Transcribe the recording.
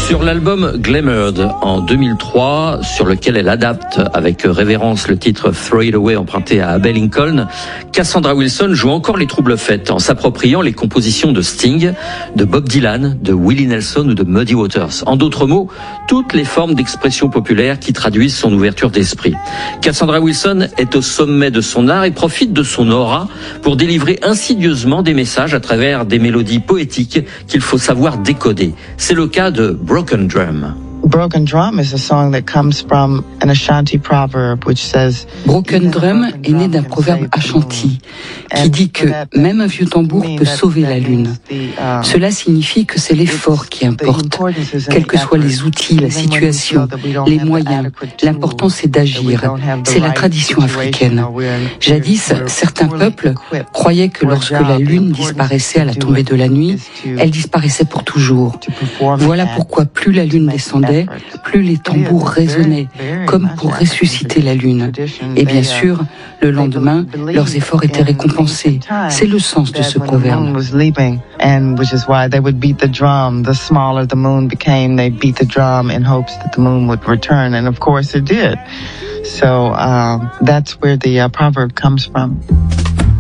Sur l'album Glamoured en 2003, sur lequel elle adapte avec révérence le titre Throw It Away emprunté à Abbey Lincoln, Cassandra Wilson joue encore les troubles faits en s'appropriant les compositions de Sting, de Bob Dylan, de Willie Nelson ou de Muddy Waters. En d'autres mots, toutes les formes d'expression populaire qui traduisent son ouverture d'esprit. Cassandra Wilson est au sommet de son art et profite de son aura pour délivrer insidieusement des messages à travers des mélodies poétiques qu'il faut savoir décoder. C'est le cas de Broken Drum. Broken Drum is a song that comes from an Ashanti proverb which says Broken Drum est né d'un proverbe Ashanti qui dit que même un vieux tambour peut sauver la lune. Cela signifie que c'est l'effort qui importe, quels que soient les outils, la situation, les moyens. L'important c'est d'agir. C'est la tradition africaine. Jadis, certains peuples croyaient que lorsque la lune disparaissait à la tombée de la nuit, elle disparaissait pour toujours. Voilà pourquoi plus la lune descendait, plus les tambours résonnaient, comme pour ressusciter la lune. Et bien sûr, le lendemain, leurs efforts étaient récompensés. C'est le sens de ce proverbe. And which is why they would beat the drum. The smaller the moon became, they beat the drum in hopes that the moon would return. And of course it did. So that's where the proverb comes from.